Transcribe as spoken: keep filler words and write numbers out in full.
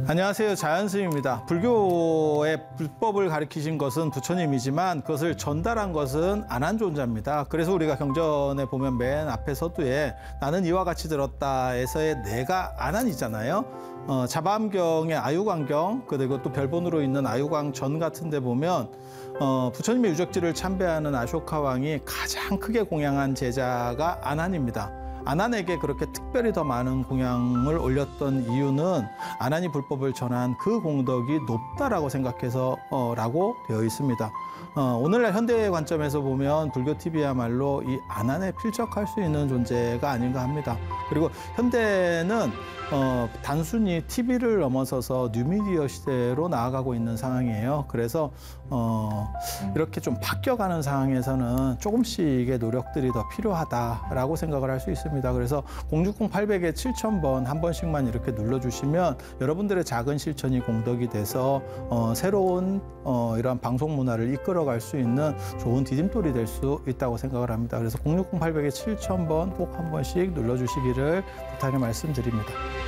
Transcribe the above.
안녕하세요. 자연스님입니다. 불교의 불법을 가르치신 것은 부처님이지만 그것을 전달한 것은 안한존자입니다. 그래서 우리가 경전에 보면 맨 앞에 서두에 나는 이와 같이 들었다에서의 내가 안한이잖아요. 어, 자바암경의 아유광경 그리고 또 별본으로 있는 아유광전 같은 데 보면 어, 부처님의 유적지를 참배하는 아쇼카 왕이 가장 크게 공양한 제자가 안한입니다. 안한에게 그렇게 특별히 더 많은 공양을 올렸던 이유는 안한이 불법을 전한 그 공덕이 높다라고 생각해서 어, 라고 되어 있습니다. 어, 오늘날 현대의 관점에서 보면 불교티비야말로 이 안한에 필적할 수 있는 존재가 아닌가 합니다. 그리고 현대는 어, 단순히 티비를 넘어서서 뉴미디어 시대로 나아가고 있는 상황이에요. 그래서 어, 이렇게 좀 바뀌어가는 상황에서는 조금씩의 노력들이 더 필요하다라고 생각을 할 수 있습니다. 그래서 공육공 팔백에 칠천 번 한 번씩만 이렇게 눌러주시면 여러분들의 작은 실천이 공덕이 돼서 어, 새로운 어, 이러한 방송 문화를 이끌어갈 수 있는 좋은 디딤돌이 될 수 있다고 생각을 합니다. 그래서 공육공 팔백에 칠천 번 꼭 한 번씩 눌러주시기를 부탁의 말씀드립니다.